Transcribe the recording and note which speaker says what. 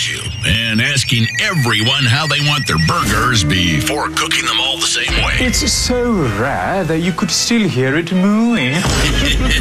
Speaker 1: ketchup and asking everyone how they want their burgers before cooking them all the same way.
Speaker 2: It's so rare that you could still hear it mooing.